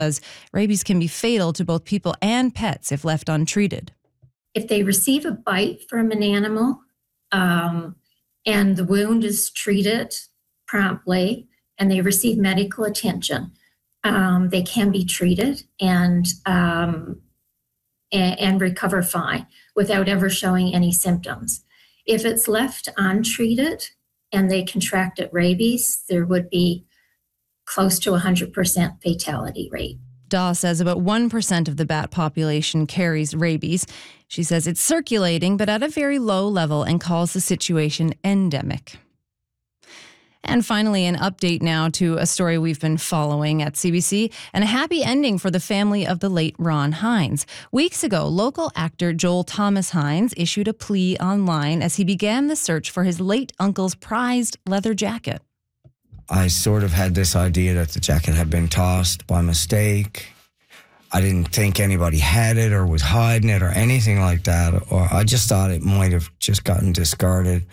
As rabies can be fatal to both people and pets if left untreated. If they receive a bite from an animal and the wound is treated promptly and they receive medical attention, they can be treated and recover fine without ever showing any symptoms. If it's left untreated and they contracted rabies, there would be close to 100% fatality rate. Daw says about 1% of the bat population carries rabies. She says it's circulating, but at a very low level, and calls the situation endemic. And finally, an update now to a story we've been following at CBC, and a happy ending for the family of the late Ron Hynes. Weeks ago, local actor Joel Thomas Hynes issued a plea online as he began the search for his late uncle's prized leather jacket. I sort of had this idea that the jacket had been tossed by mistake. I didn't think anybody had it or was hiding it or anything like that. Or I just thought it might have just gotten discarded.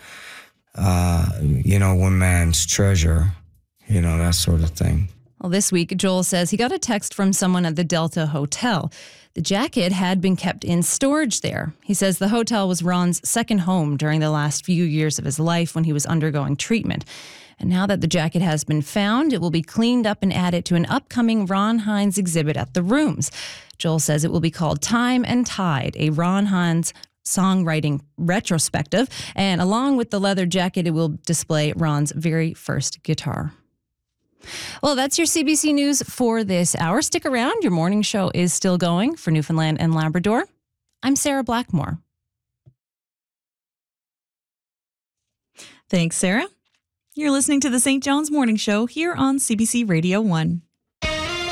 One man's treasure, that sort of thing. Well, this week, Joel says he got a text from someone at the Delta Hotel. The jacket had been kept in storage there. He says the hotel was Ron's second home during the last few years of his life when he was undergoing treatment. And now that the jacket has been found, it will be cleaned up and added to an upcoming Ron Hynes exhibit at the Rooms. Joel says it will be called Time and Tide, a Ron Hynes songwriting retrospective. And along with the leather jacket, it will display Ron's very first guitar. Well, that's your CBC News for this hour. Stick around. Your morning show is still going for Newfoundland and Labrador. I'm Sarah Blackmore. Thanks, Sarah. You're listening to the St. John's Morning Show here on CBC Radio 1.